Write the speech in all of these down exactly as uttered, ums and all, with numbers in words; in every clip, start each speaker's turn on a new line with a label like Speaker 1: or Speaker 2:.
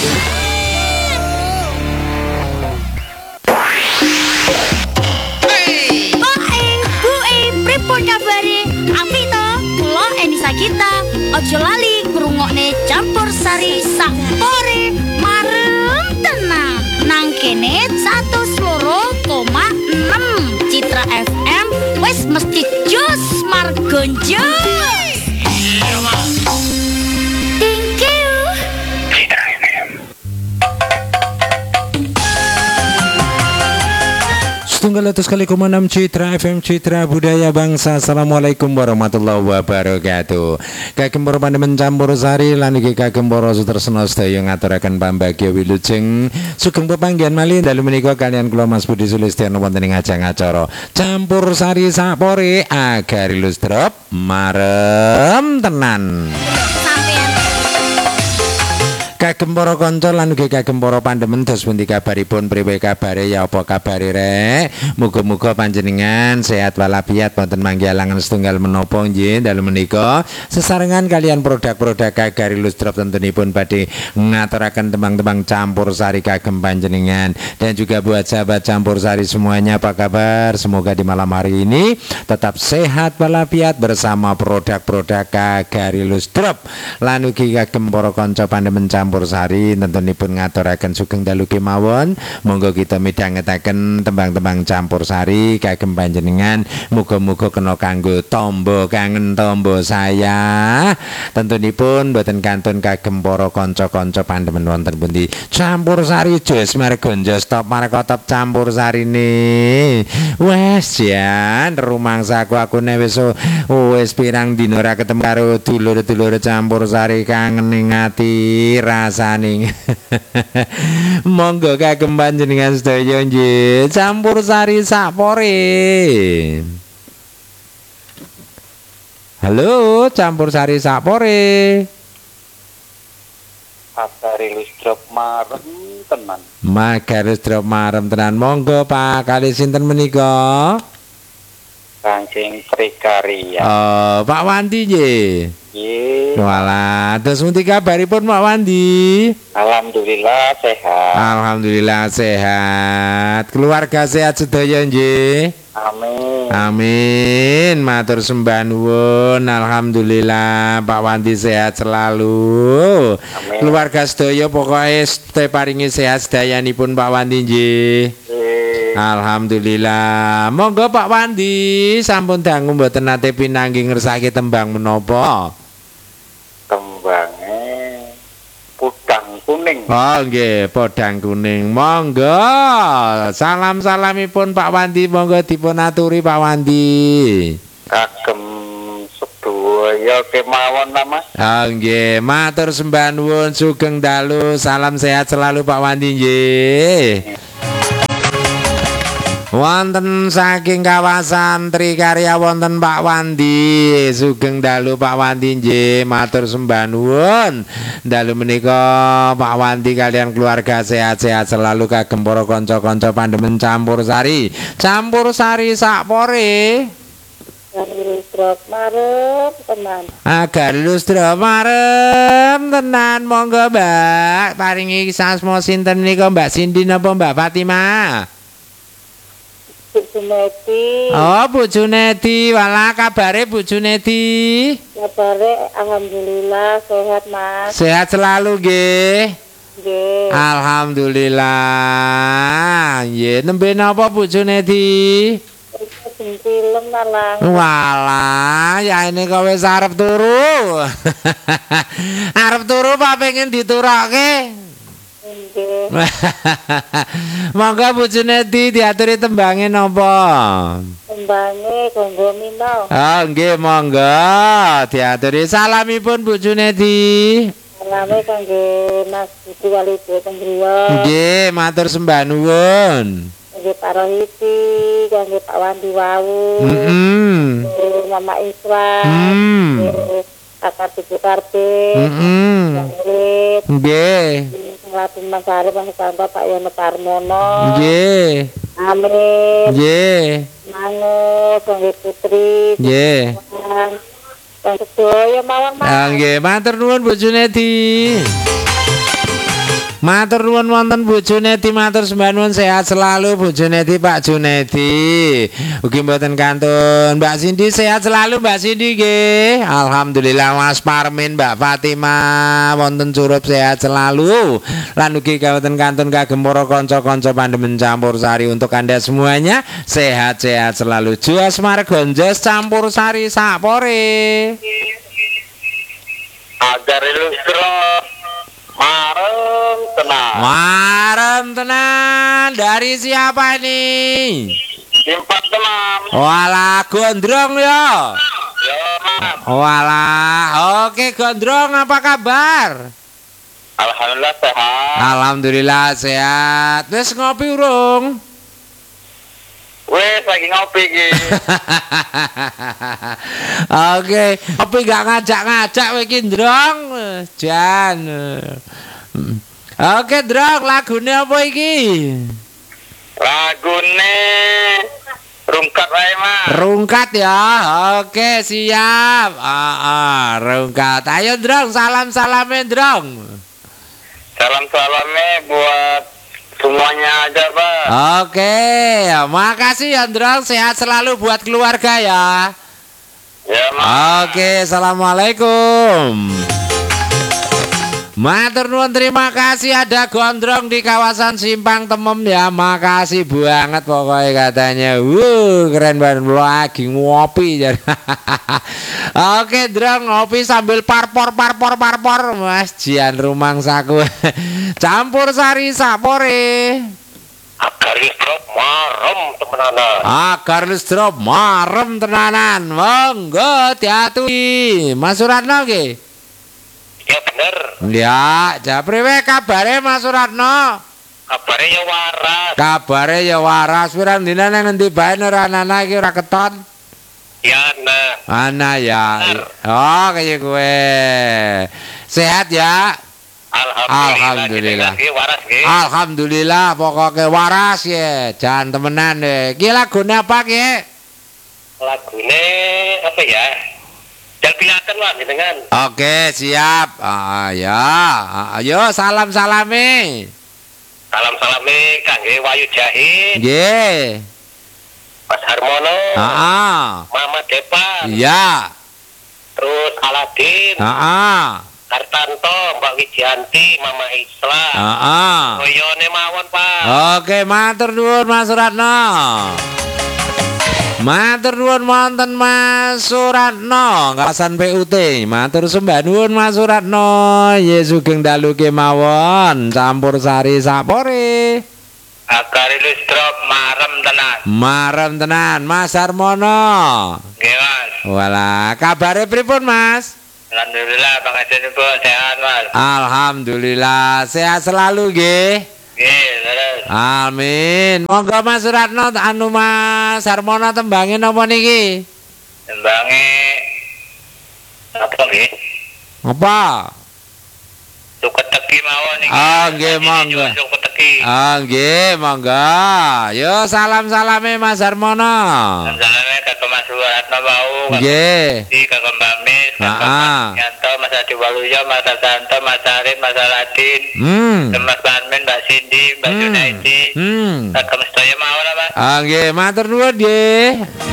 Speaker 1: Kita ojo lali ngrungokne Campur Sari Sapore marem tenang nang kene seratus dua koma enam Citra F M wis mesti jos margonjos. Thank you. Citra F M.
Speaker 2: Setunggal atas kali koma enam Citra F M Citra Budaya Bangsa. Assalamualaikum warahmatullahi wabarakatuh. Kagem para pandemen Campur Sari lan iki kagem para sutresna sedaya ngaturaken pambagya wilujeng sugeng pepanggihan malih dalu menika kalian kula Mas Budi Sulistiana wonten ing ajang acara Campur Sari Sapore agar ilustrop marem tenan. Kagem para kanca lan ugi kagem para pandemen dos pundi kabaripun priwe kabare ya apa kabare rek muga-muga panjenengan sehat walafiat wonten manggihalangan setunggal menapa nggih dalu menika sesarengan kalian produk-produk Agar Ilustrop tentunipun badhe ngaturaken tembang-tembang Campur Sari kagem panjenengan dan juga buat sahabat Campur Sari semuanya apa kabar, semoga di malam hari ini tetap sehat walafiat bersama produk-produk Agar Ilustrop lan ugi kagem para kanca pandemen Campur Campur Sari tentunipun ngaturaken sugeng dalu kemawon monggo kita midhangetaken tembang-tembang Campur Sari kagem panjenengan muga-muga kena kanggo tombo kangen tombo saya tentunipun boten kantun kagem para kanca-kanca pandemen wonten pundi Campur Sari jos margonjo stop markotop Campur Sarine wes jan rumangsaku akune wis wis pirang dina ora ketemu karo dulur-dulur Campur Sari kangen ing ati rasaning monggo kagem panjenengan sedaya nggih Campur Sari Sapore. Halo Campur Sari Sapore.
Speaker 3: Agar Ilustrop marem tenan.
Speaker 2: Agar Ilustrop marem tenan. Monggo Pak kali sinten menika?
Speaker 3: Kanjeng Prikaria.
Speaker 2: Oh, Pak Wandi nggih.
Speaker 3: Nggih.
Speaker 2: Walah, terus pundi kabaripun Pak Wandi?
Speaker 3: Alhamdulillah sehat.
Speaker 2: Alhamdulillah sehat. Keluarga sehat sedaya nggih.
Speaker 3: Amin.
Speaker 2: Amin. Matur sembah nuwun. Alhamdulillah Pak Wandi sehat selalu.
Speaker 3: Amin.
Speaker 2: Keluarga sedaya pokoke ste paringi sehat sedayanipun Pak Wandi nggih. Alhamdulillah. Monggo Pak Wandi sampun dangu mboten nate pinanggi ngersake tembang menapa?
Speaker 3: Tembange Podang Kuning.
Speaker 2: Oh nggih, Podang Kuning. Monggo. Salam-salamipun Pak Wandi monggo dipun aturi Pak Wandi.
Speaker 3: Kagem sedaya kemawon Mas.
Speaker 2: Oh nggih, matur sembah nuwun sugeng dalu. Salam sehat selalu Pak Wandi nggih. Wonten saking kawasan Trikarya wonten Pak Wandi sugeng dalu Pak Wandi nggih matur sembah nuwun dalu menika Pak Wandi kalian keluarga sehat-sehat selalu kagem para kanca-kanca pandemen Campur Sari Campur Sari Sapore
Speaker 4: Agar Ilustrop marem tenan.
Speaker 2: Agar Ilustrop marem tenan monggo Mbak paringi sasma sinten menika Mbak Cindy napa Mbak Fatimah?
Speaker 4: Bu Junedi.
Speaker 2: Oh, Bu Junedi, walah kabare Bu Junedi?
Speaker 4: Kabare alhamdulillah sehat, Mas.
Speaker 2: Sehat selalu nggih.
Speaker 4: Nggih.
Speaker 2: Alhamdulillah. Nggih, nembe napa Bu Junedi?
Speaker 4: Sing film nalang.
Speaker 2: Walah, ya ini kowe wis arep turu. Arep turu apa pengen diturokke?
Speaker 4: Nggih.
Speaker 2: Monggo Bu Junedi diaturi tembange napa?
Speaker 4: Tembange kanggo mino.
Speaker 2: Oh nggih monggo diaturi salamipun Bu Junedi.
Speaker 4: Salame kangge Mas Budi Walide teng griya.
Speaker 2: Nggih matur sembah nuwun.
Speaker 4: Nggih Pak Rohiti, kangge Pak Wandi wau.
Speaker 2: Heeh.
Speaker 4: Nggih Mama Iswa.
Speaker 2: Hmm.
Speaker 4: Nggih Kakak Tipu Karpe.
Speaker 2: Heeh. Nggih.
Speaker 4: Ngelatin Mas Arif, Mas Santa, Pak Yono Parmono.
Speaker 2: Nggih.
Speaker 4: Amin.
Speaker 2: Nggih.
Speaker 4: Mangus, kangge Putri.
Speaker 2: Nggih.
Speaker 4: Kang sedaya mawon Mas.
Speaker 2: Ah nggih matur nuwun Bu Junedi. Matur nuwun wonten Bu Junedi, matur sembah nuwun sehat selalu Bu Junedi, Pak Junedi. Ugi mboten kantun. Mbak Cindy sehat selalu Mbak Cindy nggih. Alhamdulillah Mas Parmin, Mbak Fatimah wonten Curup sehat selalu. Lan ugi kawonten kantun kagem para kanca-kanca pandemen campur sari untuk Anda semuanya sehat-sehat selalu. Jos Margonjos campur sari sakpore.
Speaker 3: Agar ilustro marem tenang.
Speaker 2: Marem tenan. Dari siapa ini?
Speaker 3: Simpat teman.
Speaker 2: Walah gondrong ya.
Speaker 3: Ya, Mas.
Speaker 2: Walah, oke gondrong apa kabar?
Speaker 3: Alhamdulillah sehat.
Speaker 2: Alhamdulillah sehat. Wis ngopi urung?
Speaker 3: Wes lagi ngopi iki.
Speaker 2: Oke, ngopi gak ngajak-ngajak kowe iki ndrong. Jan. Hmm. Oke, Drong, lagune apa iki?
Speaker 3: Lagune rungkat wae, Mas.
Speaker 2: Rungkat ya. Oke, siap. Ah, ah, rungkat. Ayo, Drong, salam-salame, Drong.
Speaker 3: Salam-salamnya buat semuanya aja, Pak.
Speaker 2: Oke, makasih ya, Drong. Sehat selalu buat keluarga ya.
Speaker 3: Ya, Mas.
Speaker 2: Oke, assalamualaikum. Matur nuwun, terima kasih ada gondrong di kawasan Simpang Temem ya. Makasih banget pokoknya katanya. Wuh, keren banget lagi ngopi. Oke, Drong ngopi sambil parpor parpor parpor. Mas Jian rumangsaku. Campur sari sapore.
Speaker 3: Agar listrik marem temenanan.
Speaker 2: Agar listrik marem tenanan. Monggo diaturi. Mas Suratno nggih.
Speaker 3: Ya bener.
Speaker 2: Ya, japri we kabare Mas Suratno.
Speaker 3: Kabarnya ya waras.
Speaker 2: Kabare ya waras. Pirang dina nang endi bae ora ana iki ora keton.
Speaker 3: Ya nah.
Speaker 2: Ana ya. Oh, kaya gue. Sehat ya. Alhamdulillah.
Speaker 3: Lagi waras nggih.
Speaker 2: Alhamdulillah pokoknya waras ya. Jangan temenan deh. Ki lagune apa ki?
Speaker 3: Lagune apa ya? Jangan kelihatan lah gitu kan.
Speaker 2: Oke, siap. Ah, ya. Ah, ayo salam-salame.
Speaker 3: Salam-salame kangge Wayu Jahit,
Speaker 2: Nggih.
Speaker 3: Mas Harmono,
Speaker 2: Heeh.
Speaker 3: Mama Depan,
Speaker 2: Iya.
Speaker 3: terus Aladin,
Speaker 2: Heeh.
Speaker 3: Kartanto, Mbak Wijanti, Mama Isla.
Speaker 2: Heeh.
Speaker 3: Koyone mawon, Pak.
Speaker 2: Oke, matur nuwun Mas Suratno. Matur nuwun wonten Mas Suratno, kawasan P U T. Matur sembah nuwun Mas Suratno. Ye sugeng dalu kemawon, campur sari sapore.
Speaker 3: Agar listrik marem tenan.
Speaker 2: Marem tenan Mas Harmono.
Speaker 3: Nggih, Mas.
Speaker 2: Walah, kabare pripun Mas?
Speaker 3: Alhamdulillah, pangapunten sehat, Mas.
Speaker 2: Alhamdulillah, sehat selalu nggih.
Speaker 3: Nggih, terus.
Speaker 2: Amin. Monggo Mas Suratno anu Mas Harmono tembangin apa niki?
Speaker 3: Tembange apa nggih?
Speaker 2: Apa?
Speaker 3: Suket teki mawon iki.
Speaker 2: Ah, nggih, monggo.
Speaker 3: Suket teki.
Speaker 2: Ah, nggih, monggo. Yo salam-salame Mas Harmono.
Speaker 3: Salame kakek Mas Suratno bau.
Speaker 2: Nggih.
Speaker 3: Di kakek Mbak Mis, kakek
Speaker 2: Ah.
Speaker 3: Mas Yanto, Mas Adi Waluyo, Mas Santo, Mas Arif, Mas Aladin,
Speaker 2: Hmm.
Speaker 3: Mas Parmin, Mbak Cindy, Mbak
Speaker 2: Hmm.
Speaker 3: Junaidi.
Speaker 2: Hmm.
Speaker 3: Kakek Mustaya mawon apa?
Speaker 2: Ah, nggih, matur nuwun nggih.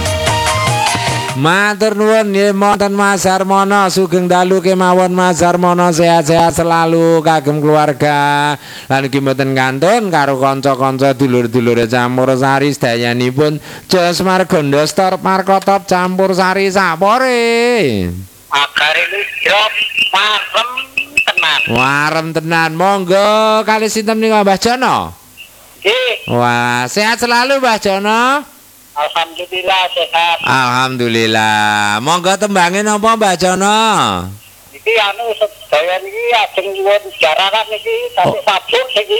Speaker 2: Matur nuwun nggih monten Mas Harmono, sugeng dalu kemawon Mas Harmono, sehat-sehat selalu kagem keluarga. Lan ugi mboten kantun karo kanca-kanca dulur-dulure campur sari sedayanipun Jos Margondos Tor Markotop campur sari sapore.
Speaker 3: Agar listrik marem tenan.
Speaker 2: Warem tenan, monggo kali sinten nika Mbah Jono.
Speaker 3: Nggih,
Speaker 2: Wah, sehat selalu Mbah Jono.
Speaker 3: alhamdulillah sehat.
Speaker 2: Alhamdulillah. Monggo tembangin apa Mbah Jono?
Speaker 3: Iki anu sedaya niki ajeng nyuwun jaranan niki tapi sabun niki.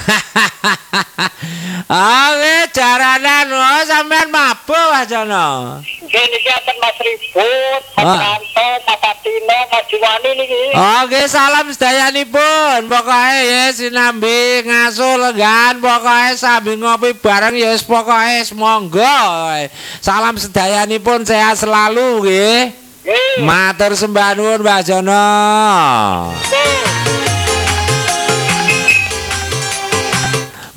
Speaker 2: Oke, jaranan oh, sampean mabuk Mbah Jono.
Speaker 3: Nggih niki aten Mas Ribut, Mas
Speaker 2: Ah.
Speaker 3: Ranto, Mas Atino, Mas Jiwani niki.
Speaker 2: Oke, salam sedayanipun. Pokoke ya sinambi ngasuh lenggan, pokoke sambil ngopi bareng ya wis pokoke monggo. Salam sedayanipun sehat selalu nggih.
Speaker 3: Nggih.
Speaker 2: Matur sembah nuwun Mbah Jono.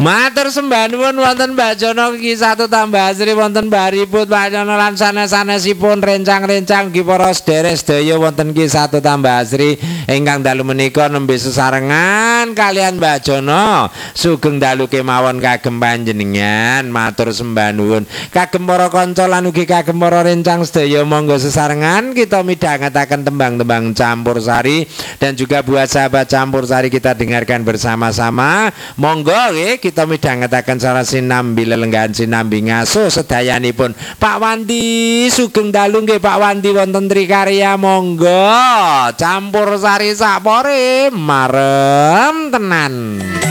Speaker 2: Matur sembah nuwun wonten Mbak Jono Ki satu tambah Sri wonten Mbak Riput Pak Jono lan sanes-sanesipun rencang-rencang ugi para sedherek sedaya wonten Ki satu tambah Sri ingkang dalu menika nembe sesarengan kalian Mbak Jono sugeng dalu kemawon kagem panjenengan matur sembah nuwun kagem para kanca lan ugi kagem para rencang sedaya monggo sesarengan kita midhangetaken tembang-tembang campursari dan juga buat sahabat campursari kita dengarkan bersama-sama monggo nggih kita midhangetaken cara sinambi lelenggahan sinambi ngaso sedayanipun Pak Wandi sugeng dalu nggih Pak Wandi wonten Trikarya monggo campursari sak pore marem tenan.